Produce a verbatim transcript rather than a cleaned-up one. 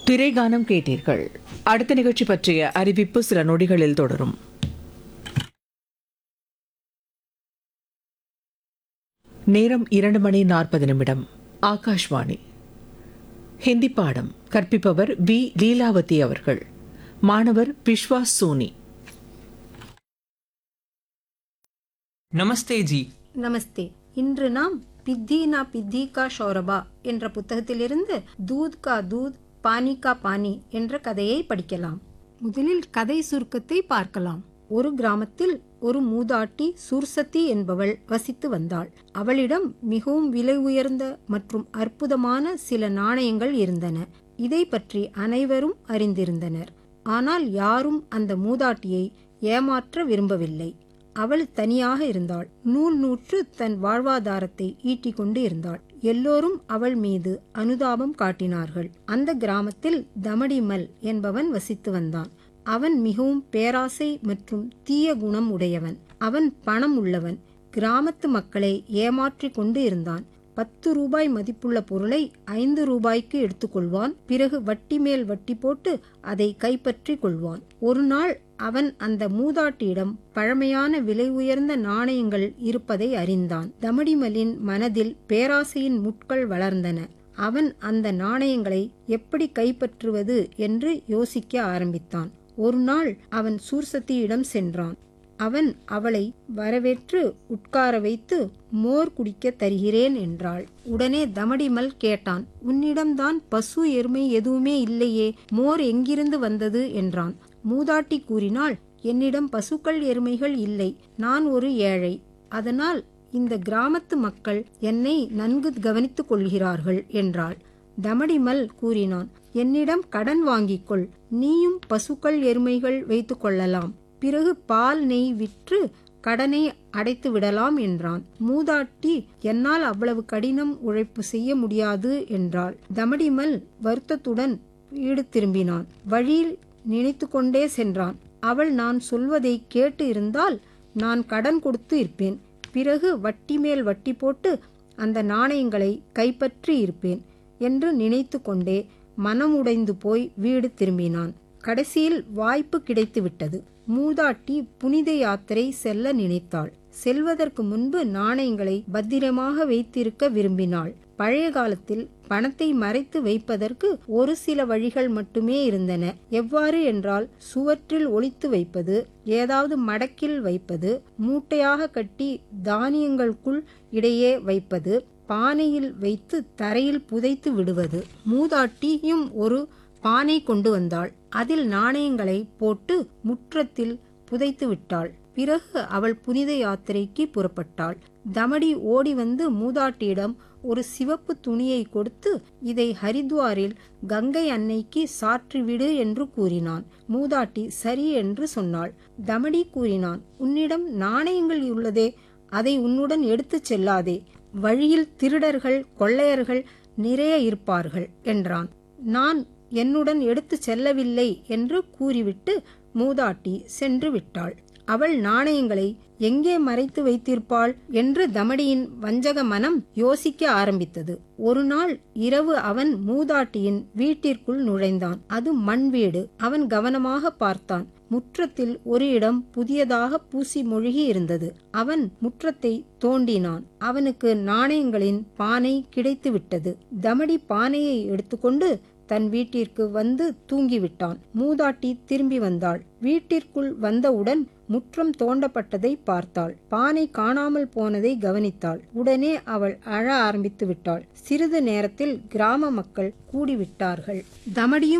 திரைகானம் கேட்டீர்கள். அடுத்த நிகழ்ச்சி பற்றிய அறிவிப்பு சில நொடிகளில் தொடரும். நேரம் இரண்டு மணி நாற்பது நிமிடம். ஆகாஷ்வாணி. ஹிந்தி பாடம் கற்பிப்பவர் வி லீலாவதி அவர்கள். மாணவர் விஸ்வாஸ் சோனி. நமஸ்தே ஜி. நமஸ்தே. இன்று நாம் பித்தி நா பித்தி கா ஷௌரபா என்ற புத்தகத்திலிருந்து தூத் கா தூத் பானி கா பானி என்ற கதையை படிக்கலாம். முதலில் கதை சுருக்கத்தை பார்க்கலாம். ஒரு கிராமத்தில் ஒரு மூதாட்டி சுர்சதி என்பவள் வசித்து வந்தாள். அவளிடம் மிகவும் விலை உயர்ந்த மற்றும் அற்புதமான சில நாணயங்கள் இருந்தன. இதை பற்றி அனைவரும் அறிந்திருந்தனர். ஆனால் யாரும் அந்த மூதாட்டியை ஏமாற்ற விரும்பவில்லை. அவள் தனியாக இருந்தாள். நூல் நூற்று தன் வாழ்வாதாரத்தை ஈட்டிக் கொண்டு இருந்தாள். எல்லோரும் அவள் மீது அனுதாபம் காட்டினார்கள். அந்த கிராமத்தில் தமடிமல் என்பவன் வசித்து வந்தான். அவன் மிகவும் பேராசை மற்றும் தீய குணம் உடையவன். அவன் பணம் உள்ளவன். கிராமத்து மக்களை ஏமாற்றிக் கொண்டு இருந்தான். பத்து ரூபாய் மதிப்புள்ள பொருளை ஐந்து ரூபாய்க்கு எடுத்துக்கொள்வான். பிறகு வட்டி மேல் வட்டி போட்டு அதை கைப்பற்றி கொள்வான். ஒரு நாள் அவன் அந்த மூதாட்டியிடம் பழமையான விலை உயர்ந்த நாணயங்கள் இருப்பதை அறிந்தான். தமடிமலின் மனதில் பேராசையின் முட்கள் வளர்ந்தன. அவன் அந்த நாணயங்களை எப்படி கைப்பற்றுவது என்று யோசிக்க ஆரம்பித்தான். ஒரு நாள் அவன் சூர்சதியிடம் சென்றான். அவன் அவளை வரவேற்று உட்கார வைத்து மோர் குடிக்க தருகிறேன் என்றாள். உடனே தமடிமல் கேட்டான், உன்னிடம்தான் பசு எருமை எதுவுமே இல்லையே, மோர் எங்கிருந்து வந்தது என்றான். மூதாட்டி கூறினாள், என்னிடம் பசுக்கள் எருமைகள் இல்லை. நான் ஒரு ஏழை. அதனால் இந்த கிராமத்து மக்கள் என்னை நன்கு கவனித்துக் கொள்கிறார்கள் என்றாள். தமடிமல் கூறினான், என்னிடம் கடன் வாங்கிக்கொள். நீயும் பசுக்கள் எருமைகள் வைத்துக் கொள்ளலாம். பிறகு பால் நெய் விற்று கடனை அடைத்து விடலாம் என்றான். மூதாட்டி, என்னால் அவ்வளவு கடினம் உழைப்பு செய்ய முடியாது என்றாள். தமடிமல் வருத்தத்துடன் வீடு திரும்பினான். வழியில் நினைத்து கொண்டே சென்றான். அவள் நான் சொல்வதை கேட்டு இருந்தால் நான் கடன் கொடுத்து இருப்பேன். பிறகு வட்டி மேல் வட்டி போட்டு அந்த நாணயங்களை கைப்பற்றி இருப்பேன் என்று நினைத்து கொண்டே மனம் உடைந்து போய் வீடு திரும்பினான். கடைசியில் வாய்ப்பு கிடைத்து விட்டது. மூதாட்டி புனித யாத்திரை செல்ல நினைத்தாள். செல்வதற்கு முன்பு நாணயங்களை பத்திரமாக வைத்திருக்க விரும்பினாள். பழைய காலத்தில் பணத்தை மறைத்து வைப்பதற்கு ஒரு சில வழிகள் மட்டுமே இருந்தன. எவ்வாறு என்றால், சுவற்றில் ஒளித்து வைப்பது, ஏதாவது மடக்கில் வைப்பது, மூட்டையாக கட்டி தானியங்களுக்குள் இடையே வைப்பது, பானையில் வைத்து தரையில் புதைத்து விடுவது. மூதாட்டியும் ஒரு பானை கொண்டு வந்தாள். அதில் நாணயங்களை போட்டு முற்றத்தில் புதைத்து விட்டாள். பிறகு அவள் புனித யாத்திரைக்கு புறப்பட்டாள். தமடி ஓடி வந்து மூதாட்டியிடம் ஒரு சிவப்பு துணியை கொடுத்து, இதை ஹரித்வாரில் கங்கை அன்னைக்கு சாற்றிவிடு என்று கூறினான். மூதாட்டி சரி என்று சொன்னாள். தமடி கூறினான், உன்னிடம் நாணயங்கள் உள்ளதே, அதை உன்னுடன் எடுத்துச் செல்லாதே. வழியில் திருடர்கள் கொள்ளையர்கள் நிறைய இருப்பார்கள் என்றான். நான் என்னுடன் எடுத்து செல்லவில்லை என்று கூறிவிட்டு மூதாட்டி சென்று விட்டாள். அவள் நாணயங்களை எங்கே மறைத்து வைத்திருப்பாள் என்று தமடியின் வஞ்சக மனம் யோசிக்க ஆரம்பித்தது. ஒரு நாள் இரவு அவன் மூதாட்டியின் வீட்டிற்குள் நுழைந்தான். அது மண் வீடு. அவன் கவனமாக பார்த்தான். முற்றத்தில் ஒரு இடம் புதியதாக பூசி மொழிகி இருந்தது. அவன் முற்றத்தை தோண்டினான். அவனுக்கு நாணயங்களின் பானை கிடைத்து விட்டது. தமடி பானையை எடுத்துக்கொண்டு தன் வீட்டிற்கு வந்து தூங்கிவிட்டான். மூதாட்டி திரும்பி வந்தாள். வீட்டிற்குள் வந்தவுடன் முற்றம் தோண்டப்பட்டதை பார்த்தாள். பானை காணாமல் போனதை கவனித்தாள். உடனே அவள் அழ ஆரம்பித்து விட்டாள். சிறிது நேரத்தில் கிராம மக்கள் கூடிவிட்டார்கள். தமடியும்